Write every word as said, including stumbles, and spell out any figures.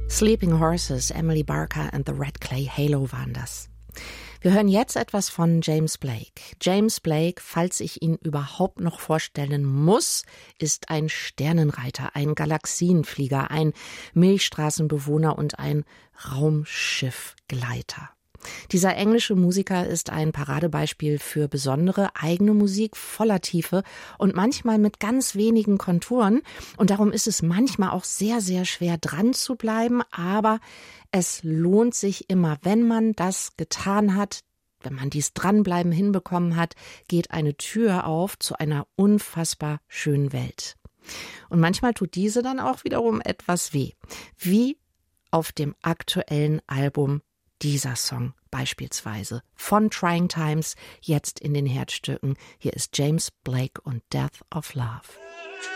Sleeping Horses, Emily Barker and the Red Clay Halo waren das. Wir hören jetzt etwas von James Blake. James Blake, falls ich ihn überhaupt noch vorstellen muss, ist ein Sternenreiter, ein Galaxienflieger, ein Milchstraßenbewohner und ein Raumschiffgleiter. Dieser englische Musiker ist ein Paradebeispiel für besondere eigene Musik voller Tiefe und manchmal mit ganz wenigen Konturen. Und darum ist es manchmal auch sehr, sehr schwer dran zu bleiben. Aber es lohnt sich immer, wenn man das getan hat, wenn man dies Dranbleiben hinbekommen hat, geht eine Tür auf zu einer unfassbar schönen Welt. Und manchmal tut diese dann auch wiederum etwas weh. Wie auf dem aktuellen Album dieser Song beispielsweise von Trying Times, jetzt in den Herzstücken. Hier ist James Blake und Death of Love.